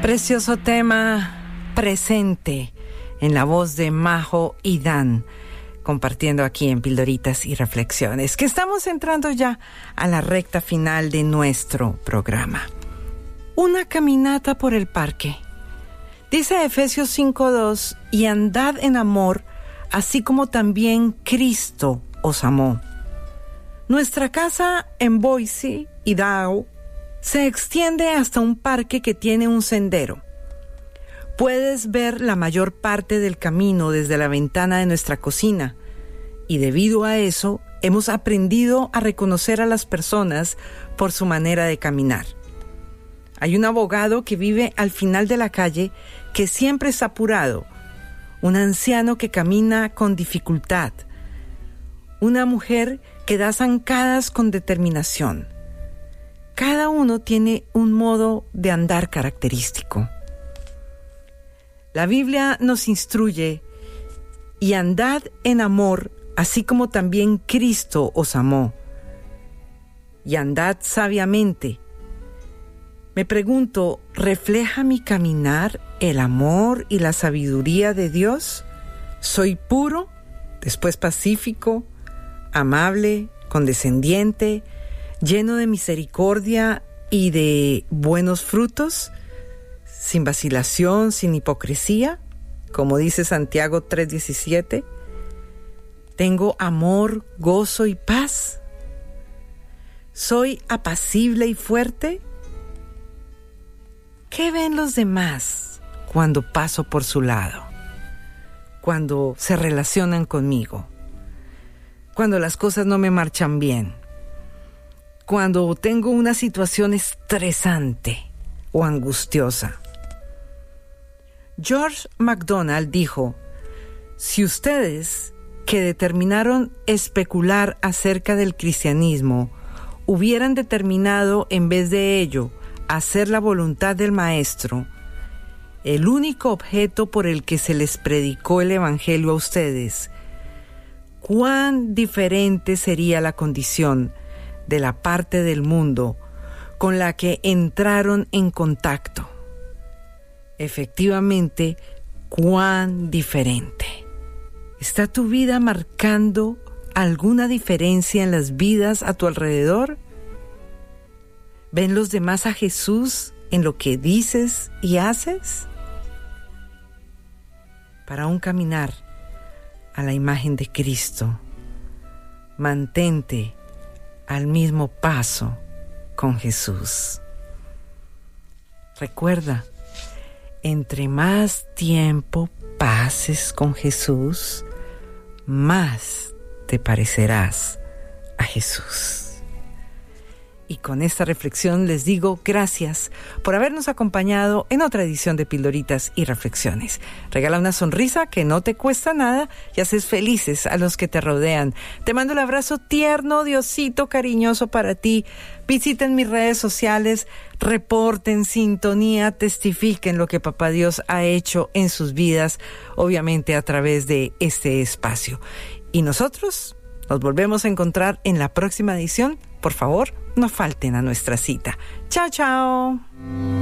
Precioso tema, Presente, en la voz de Majo y Dan, compartiendo aquí en Pildoritas y Reflexiones, que estamos entrando ya a la recta final de nuestro programa. Una caminata por el parque. Dice Efesios 5:2, y andad en amor, así como también Cristo os amó. Nuestra casa en Boise, Idaho, se extiende hasta un parque que tiene un sendero. Puedes ver la mayor parte del camino desde la ventana de nuestra cocina, y debido a eso hemos aprendido a reconocer a las personas por su manera de caminar. Hay un abogado que vive al final de la calle que siempre está apurado, un anciano que camina con dificultad, una mujer que da zancadas con determinación. Cada uno tiene un modo de andar característico. La Biblia nos instruye, y andad en amor, así como también Cristo os amó. Y andad sabiamente. Me pregunto, ¿refleja mi caminar el amor y la sabiduría de Dios? ¿Soy puro, después pacífico, amable, condescendiente, lleno de misericordia y de buenos frutos, sin vacilación, sin hipocresía, como dice Santiago 3:17? ¿Tengo amor, gozo y paz? ¿Soy apacible y fuerte? ¿Qué ven los demás cuando paso por su lado? Cuando se relacionan conmigo, cuando las cosas no me marchan bien, cuando tengo una situación estresante o angustiosa. George MacDonald dijo, si ustedes que determinaron especular acerca del cristianismo hubieran determinado en vez de ello hacer la voluntad del Maestro, el único objeto por el que se les predicó el Evangelio a ustedes, ¿cuán diferente sería la condición de la parte del mundo con la que entraron en contacto? Efectivamente, ¿cuán diferente? ¿Está tu vida marcando alguna diferencia en las vidas a tu alrededor? ¿Ven los demás a Jesús en lo que dices y haces? Para un caminar a la imagen de Cristo, mantente al mismo paso con Jesús. Recuerda, entre más tiempo pases con Jesús, más te parecerás a Jesús. Y con esta reflexión les digo gracias por habernos acompañado en otra edición de Pildoritas y Reflexiones. Regala una sonrisa que no te cuesta nada y haces felices a los que te rodean. Te mando el abrazo tierno, Diosito cariñoso para ti. Visiten mis redes sociales, reporten sintonía, testifiquen lo que Papá Dios ha hecho en sus vidas, obviamente a través de este espacio. Y nosotros nos volvemos a encontrar en la próxima edición. Por favor, no falten a nuestra cita. Chao, chao.